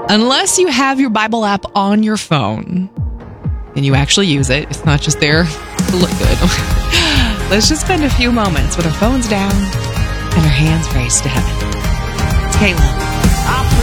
Unless you have your Bible app on your phone and you actually use it, it's not just there to look good. Let's just spend a few moments with our phones down and our hands raised to heaven. It's Kayla.